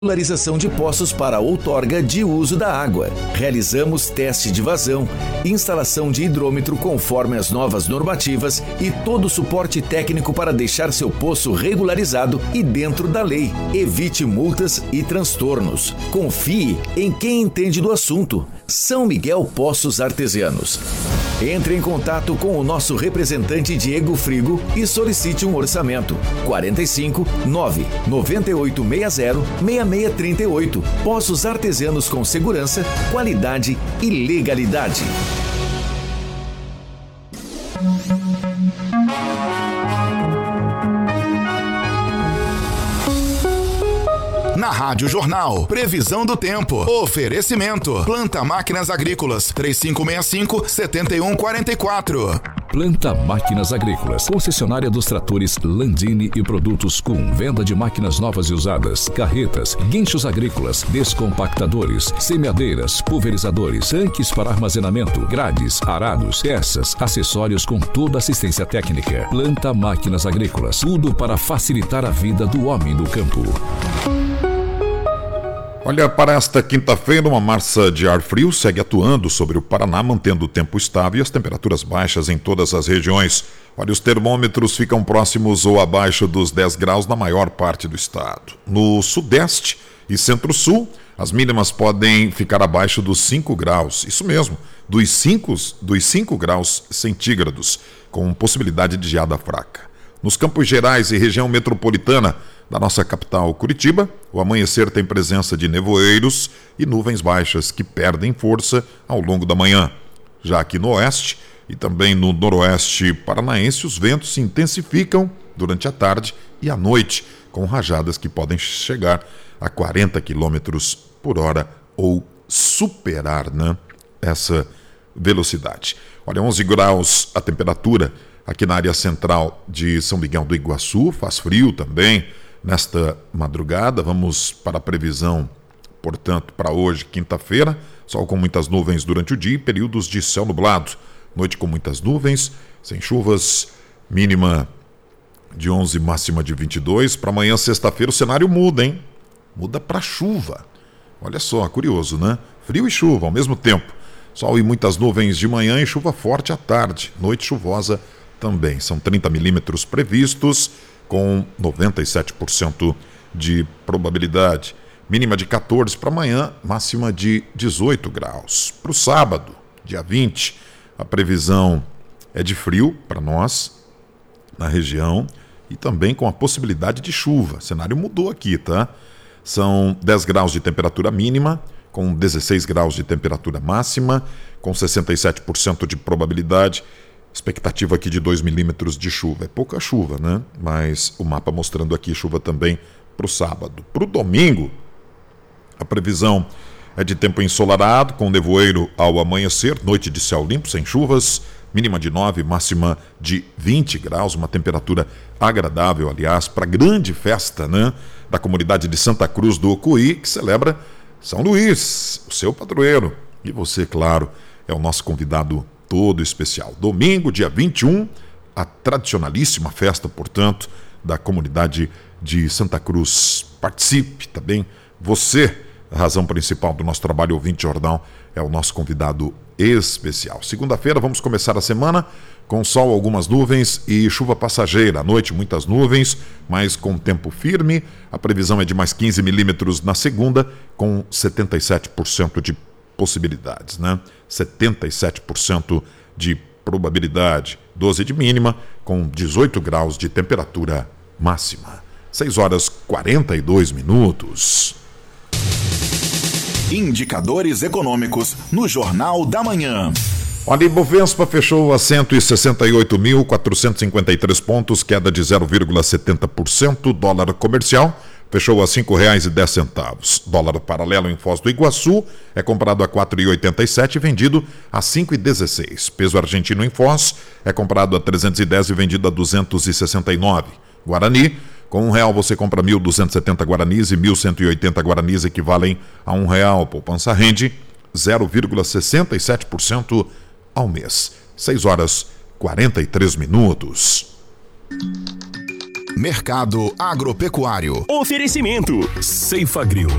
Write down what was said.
Regularização de poços para outorga de uso da água. Realizamos teste de vazão, instalação de hidrômetro conforme as novas normativas e todo o suporte técnico para deixar seu poço regularizado e dentro da lei. Evite multas e transtornos. Confie em quem entende do assunto. São Miguel Poços Artesianos. Entre em contato com o nosso representante Diego Frigo e solicite um orçamento. 45 9 9860 6638. Poços artesianos com segurança, qualidade e legalidade. Na Rádio Jornal, previsão do tempo. Oferecimento. Planta Máquinas Agrícolas, 3565-7144. Planta Máquinas Agrícolas, concessionária dos tratores Landini e produtos com venda de máquinas novas e usadas, carretas, guinchos agrícolas, descompactadores, semeadeiras, pulverizadores, tanques para armazenamento, grades, arados, peças, acessórios com toda assistência técnica. Planta Máquinas Agrícolas, tudo para facilitar a vida do homem no campo. Olha, para esta quinta-feira, uma massa de ar frio segue atuando sobre o Paraná, mantendo o tempo estável e as temperaturas baixas em todas as regiões. Olha, os termômetros ficam próximos ou abaixo dos 10 graus na maior parte do estado. No sudeste e centro-sul, as mínimas podem ficar abaixo dos 5 graus. Isso mesmo, dos 5 graus centígrados, com possibilidade de geada fraca. Nos Campos Gerais e região metropolitana da nossa capital Curitiba, o amanhecer tem presença de nevoeiros e nuvens baixas que perdem força ao longo da manhã. Já aqui no oeste e também no noroeste paranaense, os ventos se intensificam durante a tarde e a noite, com rajadas que podem chegar a 40 km por hora ou superar, essa velocidade. Olha, 11 graus a temperatura aqui na área central de São Miguel do Iguaçu, faz frio também. Nesta madrugada, vamos para a previsão, portanto, para hoje, quinta-feira, sol com muitas nuvens durante o dia e períodos de céu nublado. Noite com muitas nuvens, sem chuvas, mínima de 11, máxima de 22. Para amanhã, sexta-feira, o cenário muda, hein? Muda para chuva. Olha só, curioso, né? Frio e chuva ao mesmo tempo. Sol e muitas nuvens de manhã e chuva forte à tarde. Noite chuvosa também. São 30 milímetros previstos, com 97% de probabilidade. Mínima de 14 para amanhã, máxima de 18 graus. Para o sábado, dia 20, a previsão é de frio para nós, na região, e também com a possibilidade de chuva. O cenário mudou aqui, tá? São 10 graus de temperatura mínima, com 16 graus de temperatura máxima, com 67% de probabilidade. Expectativa aqui de 2 milímetros de chuva. É pouca chuva, né? Mas o mapa mostrando aqui chuva também para o sábado. Para o domingo, a previsão é de tempo ensolarado, com nevoeiro ao amanhecer, noite de céu limpo, sem chuvas, mínima de 9, máxima de 20 graus, uma temperatura agradável, aliás, para a grande festa, da comunidade de Santa Cruz do Ocuí, que celebra São Luís, o seu padroeiro. E você, claro, é o nosso convidado todo especial. Domingo, dia 21, a tradicionalíssima festa, portanto, da comunidade de Santa Cruz. Participe também. Você, a razão principal do nosso trabalho Ouvinte Jornal, é o nosso convidado especial. Segunda-feira, vamos começar a semana com sol, algumas nuvens e chuva passageira. À noite, muitas nuvens, mas com tempo firme. A previsão é de mais 15 milímetros na segunda, com 77% de possibilidades, 77% de probabilidade, 12 de mínima, com 18 graus de temperatura máxima. 6 horas 42 minutos. Indicadores econômicos no Jornal da Manhã. Olha, Ibovespa fechou a 168.453 pontos, queda de 0,70%. Dólar comercial fechou a R$ 5,10. Dólar paralelo em Foz do Iguaçu é comprado a R$ 4,87 e vendido a R$ 5,16. Peso argentino em Foz é comprado a R$ 310 e vendido a R$ 269. Guarani, com R$1 você compra 1.270 guaranis e 1.180 guaranis equivalem a R$1. Poupança rende 0,67% ao mês. 6 horas 43 minutos. Mercado Agropecuário. Oferecimento Ceifa Grill.